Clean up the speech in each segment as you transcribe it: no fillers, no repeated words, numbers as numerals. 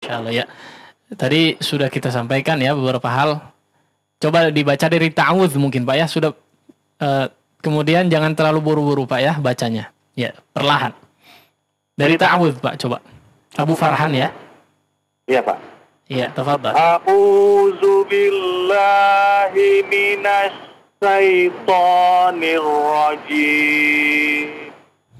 Masya Allah ya. Tadi sudah kita sampaikan ya beberapa hal. Coba dibaca dari ta'awudz mungkin Pak ya. Sudah kemudian jangan terlalu buru-buru Pak ya bacanya. Ya, perlahan. Dari ta'awudz Pak, coba. Abu Farhan ya. Iya Pak. Iya, tafadhal. A'udzu billahi minasy syaithanir rajim.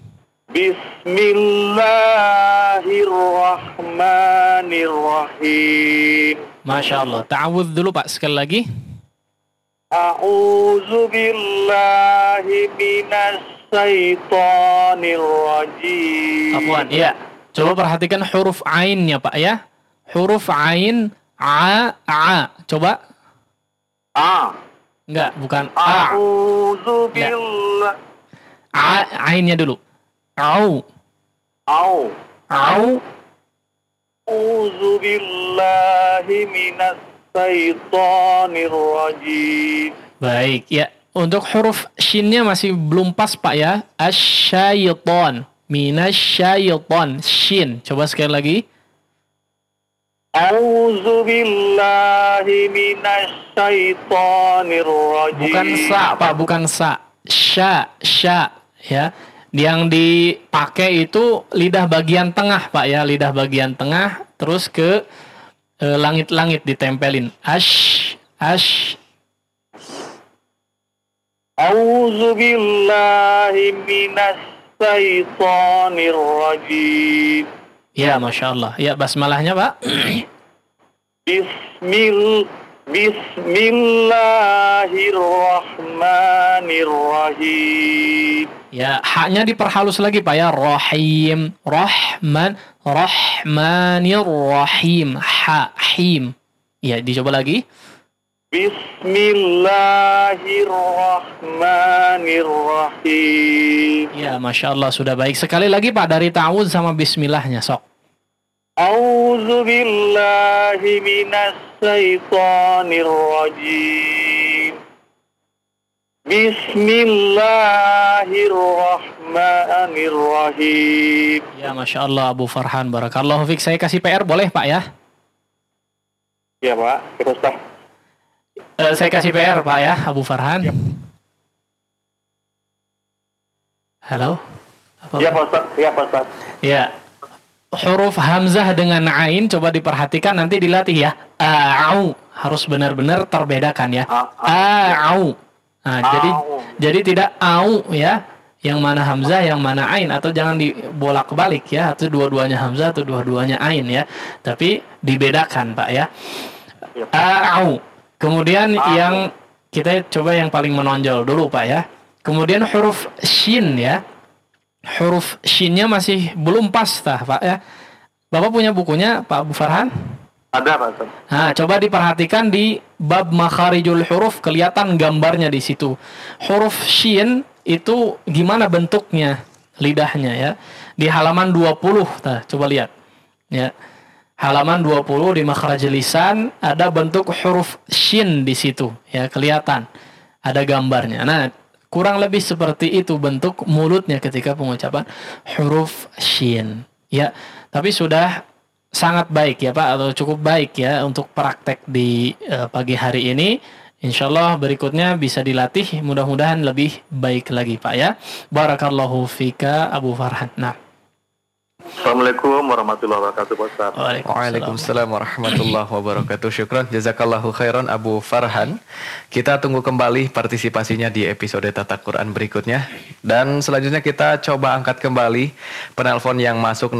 Bismillahirrahmanirrahim. Masya Allah. Ta'awudz dulu Pak, sekali lagi. A'udzu billahi minasy syaithanir rajim. Afwan, iya. Coba perhatikan huruf ainnya Pak ya. Huruf ain a. Coba. A. Enggak, bukan a. A'udzu billahi. Ainnya dulu. Au. Au. Au. A'udzu billahi minasy syaithanir rajim. Baik, ya. Untuk huruf shinnya masih belum pas Pak ya. Asyaiton. Minasyaiton. Shin. Coba sekali lagi. A'udzu billahi minasy syaithanir rajim. Bukan sa, Pak, bukan sa. Sya ya. Yang dipakai itu lidah bagian tengah, Pak ya, lidah bagian tengah terus ke langit-langit ditempelin. Ash. A'udzu billahi minasy syaithanir rajim. Ya, Masya Allah. Ya, basmalahnya Pak. Bismillahirrahmanirrahim. Ya, haknya diperhalus lagi Pak ya. Rahim, Rahman, Rahmanirrahim. Him. Ya, dicoba lagi. Bismillahirrahmanirrahim. Ya, Masya Allah, sudah baik. Sekali lagi Pak, dari ta'awudz sama bismillahnya, sok. A'udzu billahi minasy syaithanir rajim. Bismillahirrahmanirrahim. Ya, Masya Allah, Abu Farhan. Barakallahu fiik. Saya kasih PR, boleh Pak ya? Ya Pak, terus Pak. Saya kasih PR Pak ya, Abu Farhan. Ya. Halo? Ya Pak Ustaz. Ya Pak Ustaz. Ya. Huruf hamzah dengan ain coba diperhatikan, nanti dilatih ya. Au harus benar-benar terbedakan ya. Au. Nah, jadi tidak au ya. Yang mana hamzah, yang mana ain, atau jangan dibolak-balik ya. Atau dua-duanya hamzah atau dua-duanya ain ya. Tapi dibedakan Pak ya. Au. Kemudian yang kita coba yang paling menonjol dulu Pak ya. Kemudian huruf shin ya. Huruf shinnya masih belum pas Pak ya. Bapak punya bukunya Pak Abu Farhan? Ada Pak Ustaz. Nah, coba diperhatikan di bab makharijul huruf, kelihatan gambarnya di situ. Huruf shin itu gimana bentuknya lidahnya ya. Di halaman 20, coba lihat. Ya. Halaman 20 di makharajul lisan ada bentuk huruf shin di situ ya, kelihatan. Ada gambarnya. Nah, kurang lebih seperti itu bentuk mulutnya ketika pengucapan huruf shin. Ya, tapi sudah sangat baik ya Pak, atau cukup baik ya untuk praktek di pagi hari ini. Insya Allah berikutnya bisa dilatih, mudah-mudahan lebih baik lagi Pak ya. Barakallahu fika Abu Farhan. Nah. Assalamualaikum warahmatullahi wabarakatuh Pak Ustaz. Waalaikumsalam warahmatullahi wabarakatuh. Syukran, jazakallahu khairan Abu Farhan. Kita tunggu kembali partisipasinya di episode Tata Quran berikutnya. Dan selanjutnya kita coba angkat kembali penelpon yang masuk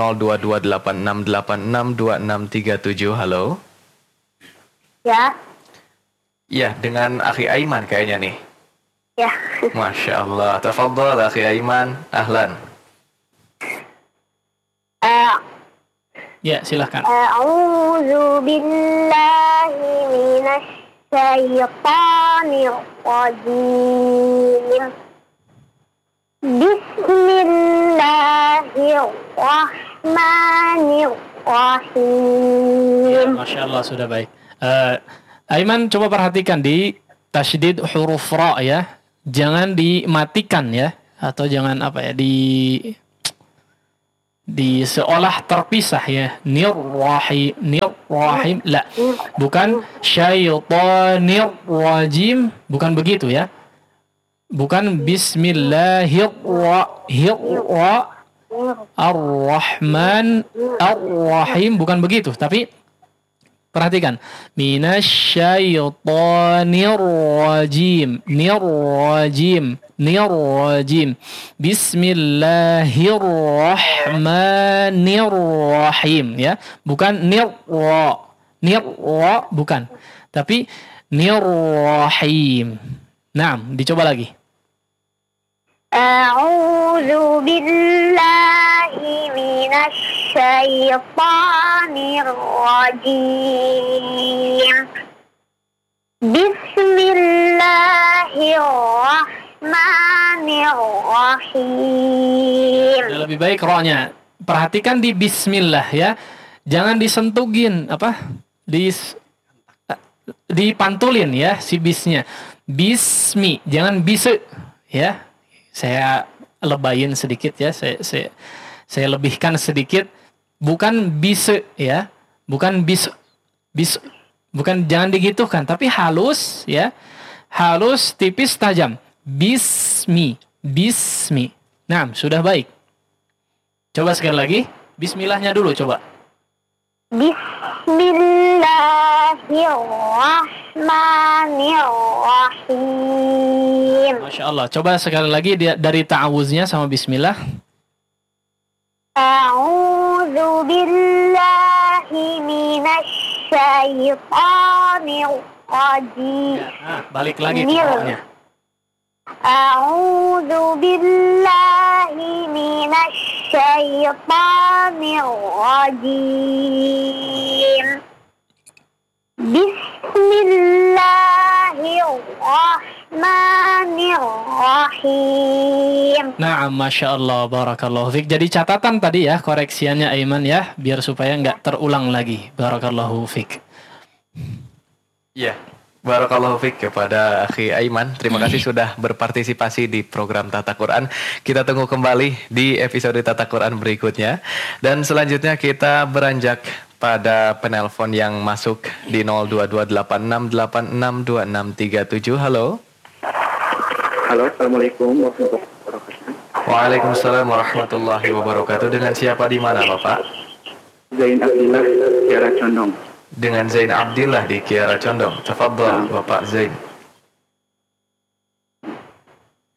022868662637. Halo. Ya. Ya, dengan Akhi Aiman kayaknya nih. Ya. Masya Allah. Tafadhal Akhi Aiman. Ahlan. Ya, silahkan. A'udzu billahi minasy syaithanir rajim. Bismillahirrahmanirrahim. Ya, Masya Allah, sudah baik. Aiman, coba perhatikan di tasydid huruf ra ya. Jangan dimatikan ya, atau jangan seolah terpisah ya. Nirrahim, la. Bukan syaitanir rajim, bukan begitu ya. Bukan ar-rahman ar-rahim, bukan begitu, tapi perhatikan, minasyaitonir rajim, nirrajim, bismillahirrahmanirrahim ya, bukan nirra bukan, tapi nirrahim. Nah, dicoba lagi. A'udzu billahi minasy syaithanir rajim. Bismillahirrahmanirrahim. Lebih baik rohnya. Perhatikan di bismillah ya. Jangan disentugin dipantulin ya si bisnya. Bismi, jangan bise ya. Saya lebayin sedikit ya, saya lebihkan sedikit, bukan bise ya, bukan bukan, jangan digitukan, tapi halus ya, halus, tipis, tajam. Bismi. Nah, sudah baik. Coba sekali lagi, bismillahnya dulu coba. Bismillahirrahmanirrahim. Masya Allah. Coba sekali lagi dari ta'awuznya sama bismillah. A'udzu billahi minasy syaithanir rajim. Nah, balik lagi ke bawahnya. A'udzu billahi minasy syaithanir rajim. Bismillahirrahmanirrahim. Nah, Masya Allah, barakallahu fiik. Jadi catatan tadi ya, koreksiannya Aiman ya, biar supaya nggak terulang lagi. Barakallahu fiik. Iya, barakallahu fiik kepada Akhi Aiman. Terima kasih sudah berpartisipasi di program Tata Quran. Kita tunggu kembali di episode Tata Quran berikutnya. Dan selanjutnya kita beranjak pada penelpon yang masuk di 0228686267. Halo. Halo, Assalamualaikum warahmatullahi wabarakatuh. Waalaikumsalam warahmatullahi wabarakatuh. Dengan siapa di mana, Bapak? Zain Abdillah, Kiara Condong. Dengan Zain Abdillah di Kiara Condong. Tafadhol, Bapak Zain.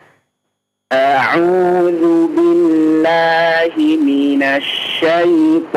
A'udzu billahi minasy